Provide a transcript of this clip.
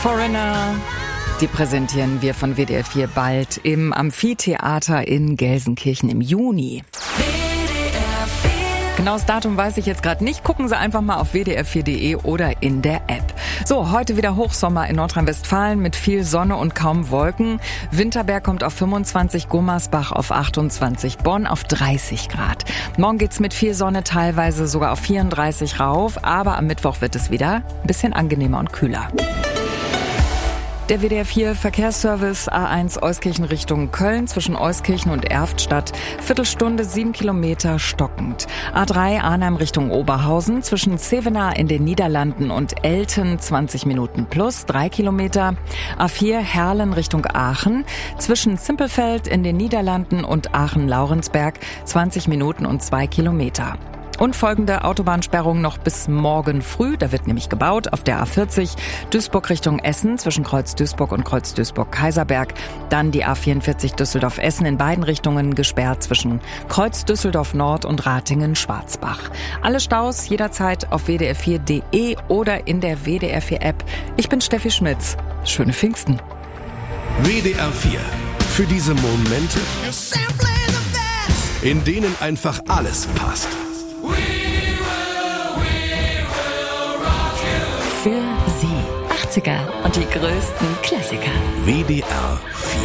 Foreigner, die präsentieren wir von WDR 4 bald im Amphitheater in Gelsenkirchen im Juni. Genaues Datum weiß ich jetzt gerade nicht. Gucken Sie einfach mal auf wdr4.de oder in der App. So, heute wieder Hochsommer in Nordrhein-Westfalen mit viel Sonne und kaum Wolken. Winterberg kommt auf 25, Gummersbach auf 28, Bonn auf 30 Grad. Morgen geht's mit viel Sonne teilweise sogar auf 34 rauf, aber am Mittwoch wird es wieder ein bisschen angenehmer und kühler. Der WDR 4 Verkehrsservice A1 Euskirchen Richtung Köln zwischen Euskirchen und Erftstadt. Viertelstunde 7 Kilometer stockend. A3 Arnhem Richtung Oberhausen zwischen Zevenaar in den Niederlanden und Elten 20 Minuten plus 3 Kilometer. A4 Herlen Richtung Aachen zwischen Zimpelfeld in den Niederlanden und Aachen-Laurensberg 20 Minuten und 2 Kilometer. Und folgende Autobahnsperrung noch bis morgen früh. Da wird nämlich gebaut auf der A40 Duisburg Richtung Essen zwischen Kreuz Duisburg und Kreuz Duisburg-Kaiserberg. Dann die A44 Düsseldorf-Essen in beiden Richtungen gesperrt zwischen Kreuz Düsseldorf Nord und Ratingen-Schwarzbach. Alle Staus jederzeit auf wdr4.de oder in der WDR 4 App. Ich bin Steffi Schmitz. Schöne Pfingsten. WDR 4. Für diese Momente, in denen einfach alles passt. Für Sie 80er und die größten Klassiker. WDR 4.